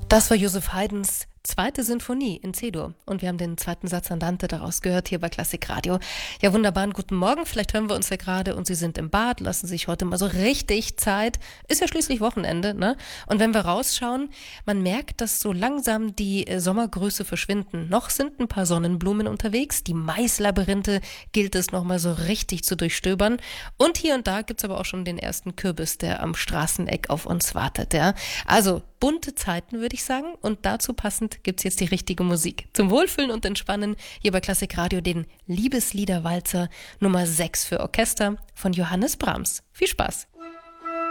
Das war Joseph Haydns zweite Sinfonie in C-Dur. Und wir haben den zweiten Satz Andante daraus gehört hier bei Klassik Radio. Ja, wunderbaren guten Morgen. Vielleicht hören wir uns ja gerade und Sie sind im Bad, lassen sich heute mal so richtig Zeit. Ist ja schließlich Wochenende, ne? Und wenn wir rausschauen, man merkt, dass so langsam die Sommergrüße verschwinden. Noch sind ein paar Sonnenblumen unterwegs. Die Maislabyrinthe gilt es nochmal so richtig zu durchstöbern. Und hier und da gibt's aber auch schon den ersten Kürbis, der am Straßeneck auf uns wartet, ja. Also bunte Zeiten, würde ich sagen. Und dazu passend gibt's jetzt die richtige Musik. Zum Wohlfühlen und Entspannen hier bei Klassik Radio den Liebesliederwalzer Nummer 6 für Orchester von Johannes Brahms. Viel Spaß!